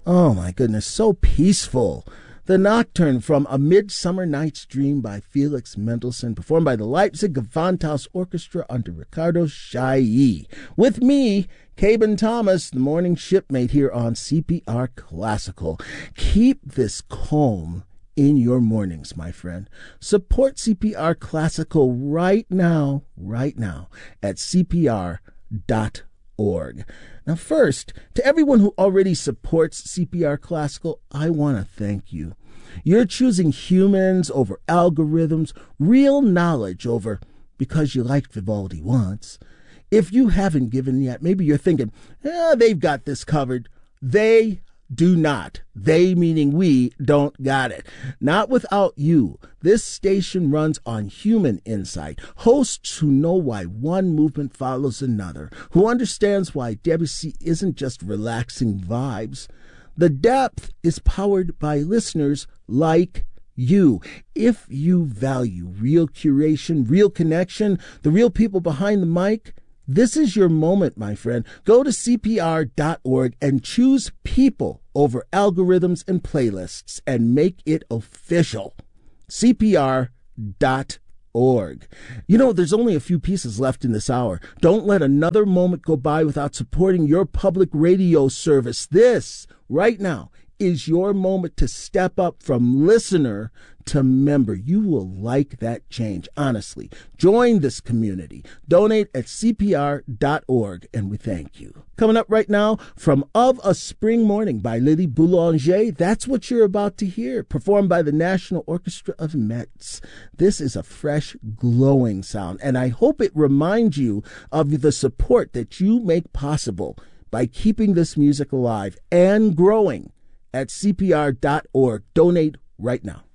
Oh my goodness, so peaceful. The Nocturne from A Midsummer Night's Dream by Felix Mendelssohn, performed by the Leipzig Gewandhaus Orchestra under Ricardo Chailly. With me, Caben Thomas, the morning shipmate here on CPR Classical. Keep this calm in your mornings, my friend. Support CPR Classical right now at cpr.org. Now, first, to everyone who already supports CPR Classical, I want to thank you. You're choosing humans over algorithms, real knowledge over because you liked Vivaldi once. If you haven't given yet, maybe you're thinking, they've got this covered. They do not. They meaning we don't got it. Not without you. This station runs on human insight. Hosts who know why one movement follows another. Who understands why Debussy isn't just relaxing vibes. The depth is powered by listeners like you. If you value real curation, real connection, the real people behind the mic, this is your moment, my friend. Go to CPR.org and choose people over algorithms and playlists and make it official. CPR.org. You know, there's only a few pieces left in this hour. Don't let another moment go by without supporting your public radio service. This, right now, is your moment to step up from listener to member. You will like that change, honestly. Join this community. Donate at cpr.org, and we thank you. Coming up right now, from Of a Spring Morning by Lily Boulanger, that's what you're about to hear, performed by the National Orchestra of Metz. This is a fresh, glowing sound, and I hope it reminds you of the support that you make possible by keeping this music alive and growing at cpr.org. Donate right now.